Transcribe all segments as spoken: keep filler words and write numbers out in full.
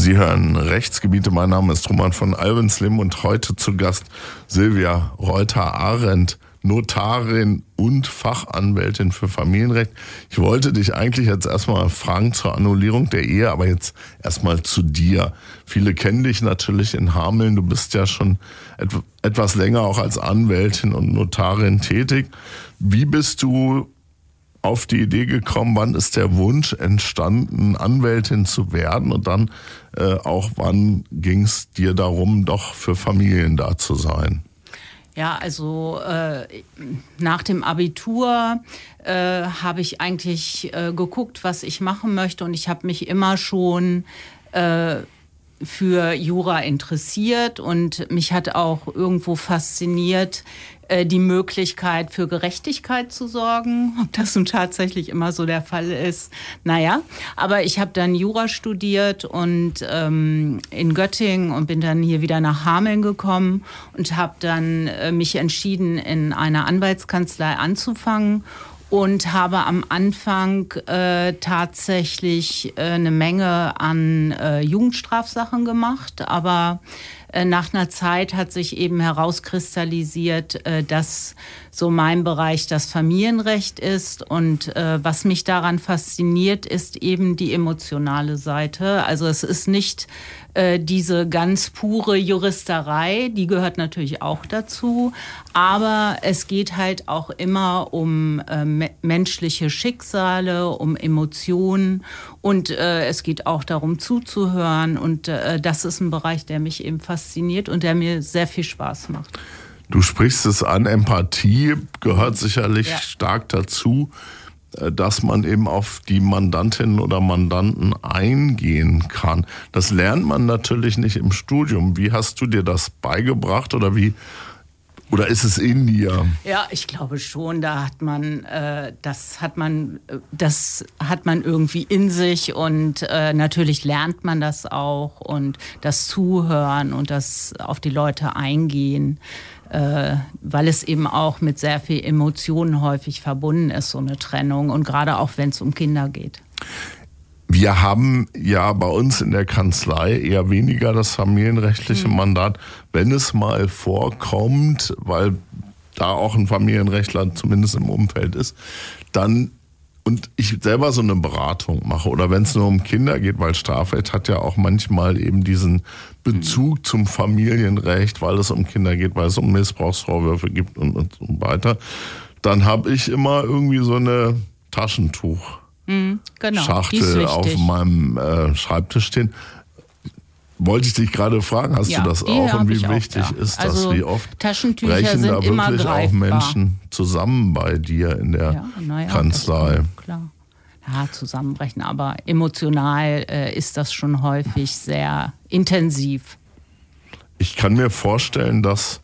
Sie hören Rechtsgebiete. Mein Name ist Roman von Alvensleben und heute zu Gast Silvia Reuter-Arendt, Notarin und Fachanwältin für Familienrecht. Ich wollte dich eigentlich jetzt erstmal fragen zur Annullierung der Ehe, aber jetzt erstmal zu dir. Viele kennen dich natürlich in Hameln. Du bist ja schon et- etwas länger auch als Anwältin und Notarin tätig. Wie bist du auf die Idee gekommen, wann ist der Wunsch entstanden, Anwältin zu werden und dann äh, auch wann ging es dir darum, doch für Familien da zu sein? Ja, also äh, nach dem Abitur äh, habe ich eigentlich äh, geguckt, was ich machen möchte, und ich habe mich immer schon äh, für Jura interessiert, und mich hat auch irgendwo fasziniert, äh, die Möglichkeit für Gerechtigkeit zu sorgen. Ob das nun tatsächlich immer so der Fall ist, naja. Aber ich habe dann Jura studiert und ähm, in Göttingen und bin dann hier wieder nach Hameln gekommen und habe dann äh, mich entschieden, in einer Anwaltskanzlei anzufangen. Und habe am Anfang äh, tatsächlich äh, eine Menge an äh, Jugendstrafsachen gemacht. Aber äh, nach einer Zeit hat sich eben herauskristallisiert, äh, dass so mein Bereich das Familienrecht ist. Und äh, was mich daran fasziniert, ist eben die emotionale Seite. Also es ist nicht äh, diese ganz pure Juristerei, die gehört natürlich auch dazu. Aber es geht halt auch immer um äh, me- menschliche Schicksale, um Emotionen, und äh, es geht auch darum zuzuhören, und äh, das ist ein Bereich, der mich eben fasziniert und der mir sehr viel Spaß macht. Du sprichst es an, Empathie gehört sicherlich ja. stark dazu, dass man eben auf die Mandantinnen oder Mandanten eingehen kann. Das lernt man natürlich nicht im Studium. Wie hast du dir das beigebracht oder wie? Oder ist es in dir? Ja, ich glaube schon. Da hat man, äh, das hat man, das hat man irgendwie in sich, und äh, natürlich lernt man das auch, und das Zuhören und das auf die Leute eingehen, äh, weil es eben auch mit sehr viel Emotionen häufig verbunden ist, so eine Trennung, und gerade auch wenn es um Kinder geht. Wir haben ja bei uns in der Kanzlei eher weniger das familienrechtliche mhm. Mandat, wenn es mal vorkommt, weil da auch ein Familienrechtler zumindest im Umfeld ist, dann, und ich selber so eine Beratung mache, oder wenn es nur um Kinder geht, weil Strafrecht hat ja auch manchmal eben diesen Bezug mhm. zum Familienrecht, weil es um Kinder geht, weil es um Missbrauchsvorwürfe gibt und, und so weiter, dann habe ich immer irgendwie so eine Taschentuch. Genau, Schachtel auf meinem äh, Schreibtisch stehen. Wollte ich dich gerade fragen, hast ja, du das auch, und wie wichtig auch, ja. ist das? Also, wie oft Taschentücher brechen sind da immer wirklich greifbar. auch Menschen zusammen bei dir in der ja, na ja, Kanzlei? Das, klar. Ja, zusammenbrechen, aber emotional äh, ist das schon häufig sehr intensiv. Ich kann mir vorstellen, dass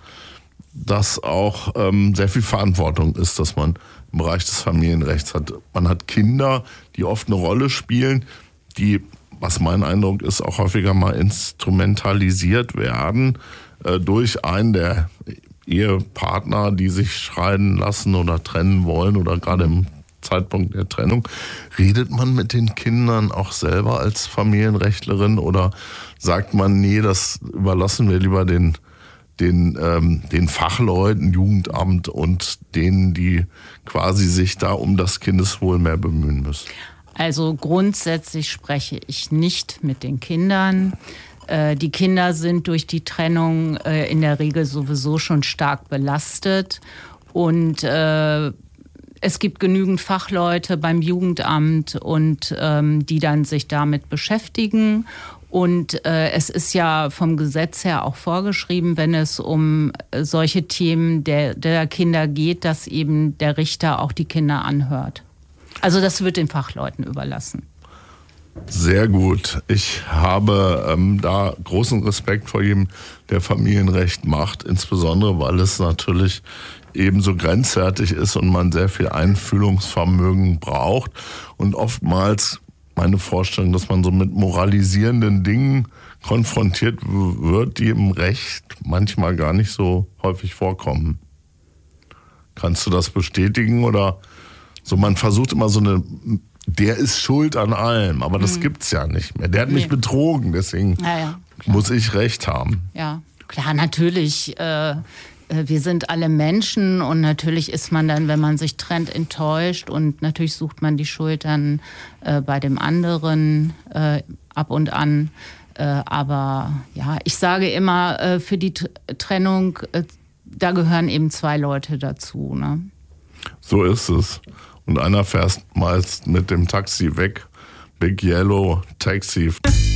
das auch ähm, sehr viel Verantwortung ist, dass man im Bereich des Familienrechts hat. Man hat Kinder, die oft eine Rolle spielen, die, was mein Eindruck ist, auch häufiger mal instrumentalisiert werden äh, durch einen der Ehepartner, die sich scheiden lassen oder trennen wollen oder gerade im Zeitpunkt der Trennung. Redet man mit den Kindern auch selber als Familienrechtlerin oder sagt man, nee, das überlassen wir lieber den Den, ähm, den Fachleuten, Jugendamt und denen, die quasi sich da um das Kindeswohl mehr bemühen müssen? Also grundsätzlich spreche ich nicht mit den Kindern. Äh, die Kinder sind durch die Trennung äh, in der Regel sowieso schon stark belastet. Und äh, es gibt genügend Fachleute beim Jugendamt, und ähm, die dann sich damit beschäftigen. Und äh, es ist ja vom Gesetz her auch vorgeschrieben, wenn es um solche Themen der, der Kinder geht, dass eben der Richter auch die Kinder anhört. Also das wird den Fachleuten überlassen. Sehr gut. Ich habe ähm, da großen Respekt vor jedem, der Familienrecht macht, insbesondere weil es natürlich eben so grenzwertig ist und man sehr viel Einfühlungsvermögen braucht und oftmals meine Vorstellung, dass man so mit moralisierenden Dingen konfrontiert wird, die im Recht manchmal gar nicht so häufig vorkommen. Kannst du das bestätigen? Oder so, man versucht immer so eine der ist schuld an allem. Aber das mhm. gibt's ja nicht mehr. Der hat mich nee. betrogen, deswegen ja, ja, muss ich recht haben. Ja, klar, natürlich. Äh, wir sind alle Menschen und natürlich ist man dann, wenn man sich trennt, enttäuscht und natürlich sucht man die Schuld dann äh, bei dem anderen äh, ab und an. Äh, aber ja, ich sage immer, äh, für die T- Trennung, äh, da gehören eben zwei Leute dazu. Ne? So ist es. Und einer fährt meist mit dem Taxi weg. Big Yellow Taxi.